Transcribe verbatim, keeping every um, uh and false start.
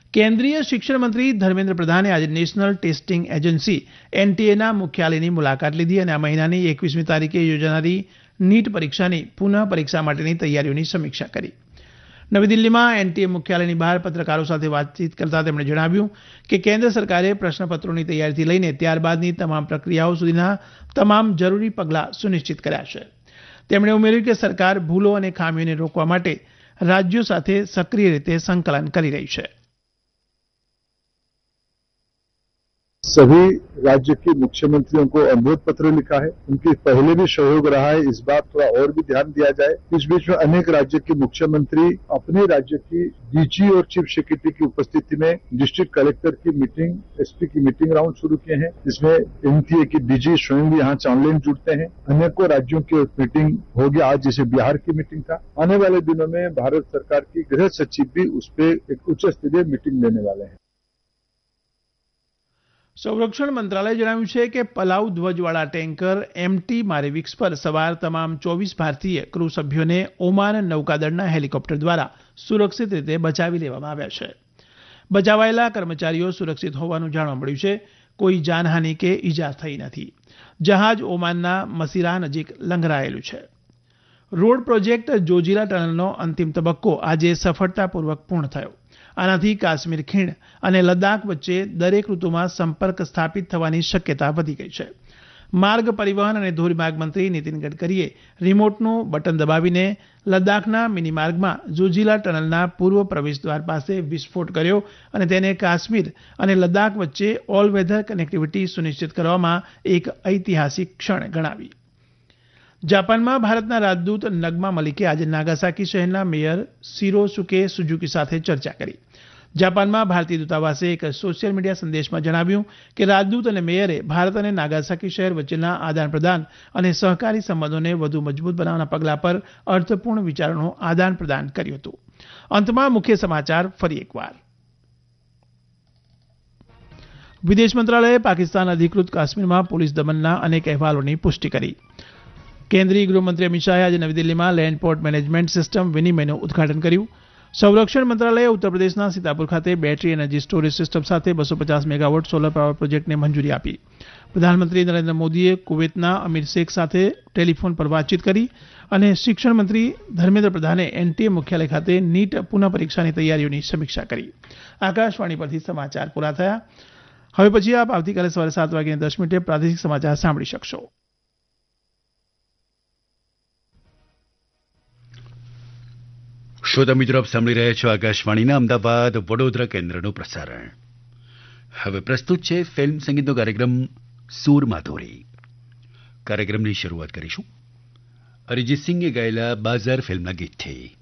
કેન્દ્રીય શિક્ષણ મંત્રી ધર્મેન્દ્ર પ્રધાને આજે નેશનલ ટેસ્ટિંગ એજન્સી એનટીએના મુખ્યાલયની મુલાકાત લીધી અને આ મહિનાની એકવીસમી તારીખે યોજાનારી નીટ પરીક્ષાની પુનઃ પરીક્ષા માટેની તૈયારીઓની સમીક્ષા કરી. નવી દિલ્હીમાં એનટીએ મુખ્યાલયની બહાર પત્રકારો સાથે વાતચીત કરતા તેમણે જણાવ્યું કે કેન્દ્ર સરકારે પ્રશ્નપત્રોની તૈયારીથી લઈને ત્યારબાદની તમામ પ્રક્રિયાઓ સુધીના તમામ જરૂરી પગલાં સુનિશ્ચિત કર્યા છે. તેમણે ઉમેર્યું કે સરકાર ભૂલો અને ખામીઓને રોકવા માટે રાજ્યો સાથે સક્રિય રીતે સંકલન કરી રહી છે. सभी राज्य के मुख्यमंत्रियों को अनुरोध पत्र लिखा है. उनके पहले भी सहयोग रहा है. इस बार थोड़ा और भी ध्यान दिया जाए. इस बीच में अनेक राज्य के मुख्यमंत्री अपने राज्य की डीजी और चीफ सेक्रेटरी की उपस्थिति में डिस्ट्रिक्ट कलेक्टर की मीटिंग, एसपी की मीटिंग राउंड शुरू किए हैं, जिसमें एनटीए के डीजी स्वयं भी यहाँ ऑनलाइन जुड़ते हैं. अनेकों राज्यों की मीटिंग हो गया. आज जैसे बिहार की मीटिंग था. आने वाले दिनों में भारत सरकार की गृह सचिव भी उस पर एक उच्च स्तरीय मीटिंग लेने वाले हैं. સંરક્ષણ મંત્રાલયે જણાવ્યું છે કે પલાઉ ધ્વજવાળા ટેન્કર એમટી મારેવિક્સ પર સવાર તમામ ચોવીસ ભારતીય ક્રૂ સભ્યોને ઓમાન નૌકાદળના હેલિકોપ્ટર દ્વારા સુરક્ષિત રીતે બચાવી લેવામાં આવ્યા છે. બચાવાયેલા કર્મચારીઓ સુરક્ષિત હોવાનું જાણવા મળ્યું છે. કોઈ જાનહાનિ કે ઈજા થઈ નથી. જહાજ ઓમાનના મસીરા નજીક લંગરાયેલું છે. રોડ પ્રોજેક્ટ જોજીલા ટનલનો અંતિમ તબક્કો આજે સફળતાપૂર્વક પૂર્ણ થયો. આનાથી કાશ્મીર ખીણ અને લદ્દાખ વચ્ચે દરેક ઋતુમાં સંપર્ક સ્થાપિત થવાની શક્યતા વધી ગઈ છે. માર્ગ પરિવહન અને ધોરીમાર્ગ મંત્રી નીતિન ગડકરીએ રિમોટનું બટન દબાવીને લદ્દાખના મિનીમાર્ગમાં જોજીલા ટનલના પૂર્વ પ્રવેશદ્વાર પાસે વિસ્ફોટ કર્યો અને તેને કાશ્મીર અને લદ્દાખ વચ્ચે ઓલ વેધર કનેક્ટિવિટી સુનિશ્ચિત કરવામાં એક ઐતિહાસિક ક્ષણ ગણાવી. જાપાનમાં ભારતના રાજદૂત નગમા મલિકે આજે નાગાસાકી શહેરના મેયર શિરોસુકે સુઝુકી સાથે ચર્ચા કરી. જાપાનમાં ભારતીય દૂતાવાસે એક સોશિયલ મીડિયા સંદેશમાં જણાવ્યું કે રાજદૂત અને મેયરે ભારત અને નાગાસાકી શહેર વચ્ચેના આદાન પ્રદાન અને સહકારી સંબંધોને વધુ મજબૂત બનાવવાના પગલાં પર અર્થપૂર્ણ વિચારોનું આદાન પ્રદાન કર્યું હતું. અંતમાં મુખ્ય સમાચાર ફરી એકવાર. વિદેશ મંત્રાલયે પાકિસ્તાન અધિકૃત કાશ્મીરમાં પોલીસ દમનના અનેક અહેવાલોની પુષ્ટિ કરી. કેન્દ્રીય ગૃહમંત્રી અમિત શાહે આજે નવી દિલ્હીમાં લેન્ડ પોર્ટ મેનેજમેન્ટ સિસ્ટમ વિનિમયનું ઉદઘાટન કર્યું. સંરક્ષણ મંત્રાલયે ઉત્તર પ્રદેશના સીતાપુર ખાતે બેટરી એનર્જી સ્ટોરેજ સિસ્ટમ સાથે બસો પચાસ મેગાવોટ સોલર પાવર પ્રોજેક્ટને મંજૂરી આપી. પ્રધાનમંત્રી નરેન્દ્ર મોદીએ કુવૈતના અમીર શેખ સાથે ટેલિફોન પર વાતચીત કરી અને શિક્ષણ મંત્રી ધર્મેન્દ્ર પ્રધાને એનટીએ મુખ્યાલય ખાતે નીટ પુનઃ પરીક્ષાની તૈયારીઓની સમીક્ષા કરી. આકાશવાણી પરથી સમાચાર પૂરા થયા. હવે પછી આપ આવતીકાલે સવારે સાત વાગ્યાને દસ મિનિટે પ્રાદેશિક સમાચાર સાંભળી શકશો. શ્રોતા મિત્રો આપ સાંભળી રહ્યા છો આકાશવાણીના અમદાવાદ વડોદરા કેન્દ્રનું પ્રસારણ. હવે પ્રસ્તુત છે ફિલ્મ સંગીતનો કાર્યક્રમ સૂર માધુરી. કાર્યક્રમની શરૂઆત કરીશું અરિજીત સિંઘે ગાયેલા બાઝાર ફિલ્મના ગીતથી.